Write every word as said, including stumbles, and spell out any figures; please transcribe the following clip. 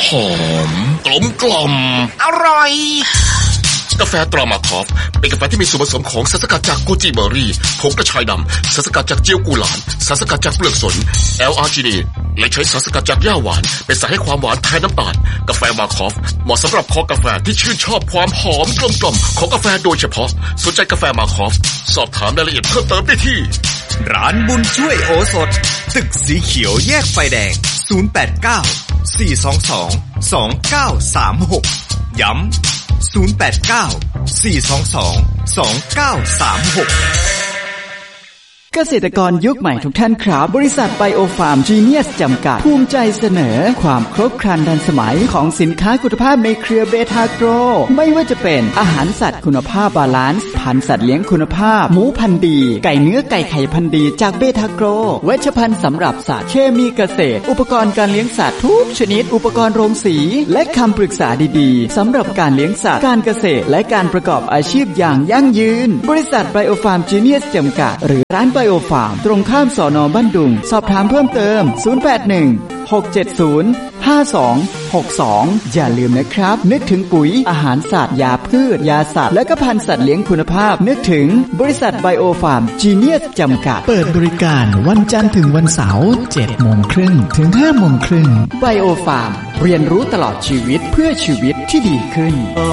อมกลมกล่อมอร่อยกาแฟตรามาคอฟเป็นกาแฟที่มีส่วนผสมของสารสกัดจากโกจิเบอร์รี่ผงกระชายดำสารสกัดจากเจียวกุหลาบสารสกัดจากเปลือกสน แอล อาร์ จี ดี และใช้สารสกัดจากหญ้าหวานเป็นสารให้ความหวานแทนน้ำตาลกาแฟมาคอฟเหมาะสำหรับคอกาแฟที่ชื่นชอบความหอมกลมกล่อมของกาแฟโดยเฉพาะสนใจกาแฟมาคอฟสอบถามรายละเอียดเพิ่มเติมได้ที่ร้านบุญช่วยโอสถตึกสีเขียวแยกไฟแดงศูนย์ แปด เก้า สี่ สอง สอง สอง เก้า สาม หกย้ำศูนย์ แปด เก้า สี่ สอง สอง สอง เก้า สาม หกเกษตรกรยุคใหม่ทุกท่านครับบริษัทไบโอฟาร์มจีเนียสจำกัดภูมิใจเสนอความครบครันทันสมัยของสินค้าคุณภาพในเครือเบทาโกรไม่ว่าจะเป็นอาหารสัตว์คุณภาพบาลานซ์พันธุ์สัตว์เลี้ยงคุณภาพหมูพันธุ์ดีไก่เนื้อไก่ไข่พันธุ์ดีจากเบทาโกรเวชภัณฑ์สำหรับสัตว์เคมีเกษตรอุปกรณ์การเลี้ยงสัตว์ทุกชนิดอุปกรณ์โรงสีและคำปรึกษาดีๆสำหรับการเลี้ยงสัตว์การเกษตรและการประกอบอาชีพอย่างยั่งยืนบริษัทไบโอฟาร์มจีเนียสจำกัดหรือร้านไบโอฟาร์มตรงข้ามสน.บ้านดุงสอบถามเพิ่มเติมศูนย์ แปด หนึ่ง หก เจ็ด ศูนย์ ห้า สอง หก สองอย่าลืมนะครับนึกถึงปุ๋ยอาหารสัตว์ยาพืชยาสัตว์และก็พันธุ์สัตว์เลี้ยงคุณภาพนึกถึงบริษัทไบโอฟาร์มจีเนียสจำกัดเปิดบริการวันจันทร์ถึงวันเสาร์ เจ็ดโมงครึ่งถึงห้าโมงครึ่งไบโอฟาร์มเรียนรู้ตลอดชีวิตเพื่อชีวิตที่ดีขึ้น